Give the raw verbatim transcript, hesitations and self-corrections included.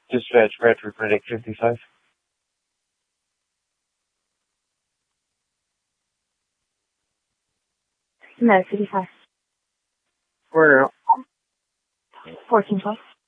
Dispatch Bradford Predict fifty-five. No, fifty-five. Where? fourteen twelve.